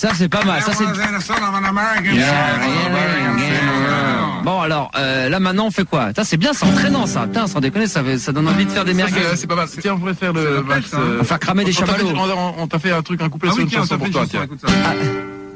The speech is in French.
Ça c'est pas mal. Ça c'est. Bon alors, là maintenant on fait quoi? Putain, c'est bien, c'est entraînant ça. Putain, sans déconner, ça donne envie de faire des merguez. C'est pas mal. Tiens, on pourrait faire le. On va faire cramer des chamallows. On t'a fait un couplet sur une chanson pour toi. Tiens.